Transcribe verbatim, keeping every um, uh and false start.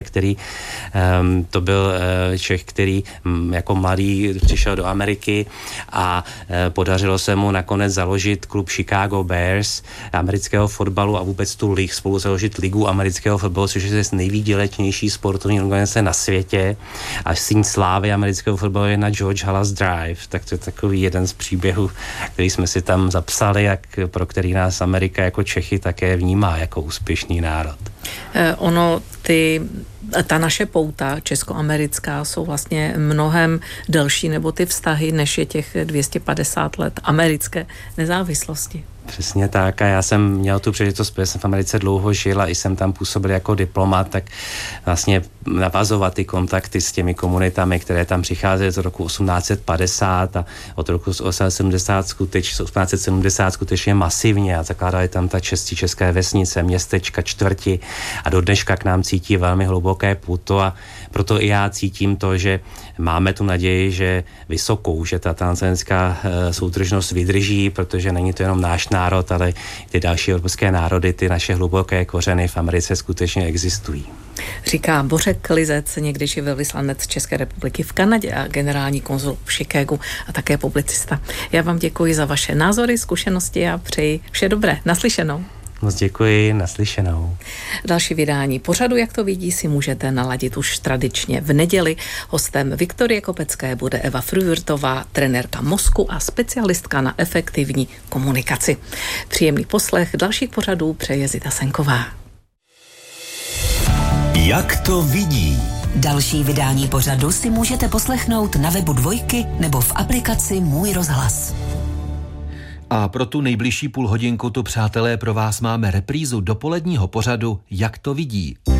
který um, to byl uh, Čech, který um, jako mladý přišel do Ameriky a uh, podařilo se mu nakonec založit klub Chicago Bears amerického fotbalu a vůbec tu lig, spolu založit ligu amerického fotbalu, což je z nejvýdělečnější sportovní organizace na světě. A síň slávy amerického fotbalu je na George Halas Drive. Tak to je takový jeden z příběhů, který jsme si tam zapsali, jak, pro který nás Amerika jako Čechy také vnímá jako úspěšný národ. Eh, ono, ty, ta naše pouta českoamerická jsou vlastně mnohem delší, nebo ty vztahy, než je těch dvě stě padesát let americké nezávislosti. Přesně tak a já jsem měl tu příležitost, protože jsem v Americe dlouho žil a i jsem tam působil jako diplomat, tak vlastně navazovat ty kontakty s těmi komunitami, které tam přicházely z roku osmnáct set padesát a od roku osmnáct set sedmdesát skutečně, osmnáct set sedmdesát skutečně masivně a zakládali tam ta česti české vesnice, městečka, čtvrti a do dneška k nám cítí velmi hluboké puto a proto i já cítím to, že máme tu naději, že vysokou, že ta tanzanská soudržnost vydrží, protože není to jenom náš národ, ale ty další evropské národy, ty naše hluboké kořeny v Americe skutečně existují. Říká Bořek Lizec, někdejší velvyslanec České republiky v Kanadě a generální konzul v Chicagu a také publicista. Já vám děkuji za vaše názory, zkušenosti a přeji vše dobré. Naslyšenou. Moc děkuji, naslyšenou. Další vydání pořadu, jak to vidí, si můžete naladit už tradičně v neděli. Hostem Viktorie Kopecké bude Eva Frühwirtová, trenérka mozku a specialistka na efektivní komunikaci. Příjemný poslech dalších pořadů přeje Zita Senková. Jak to vidí? Další vydání pořadu si můžete poslechnout na webu Dvojky nebo v aplikaci Můj rozhlas. A pro tu nejbližší půl hodinku tu, přátelé, pro vás máme reprízu dopoledního pořadu Jak to vidí.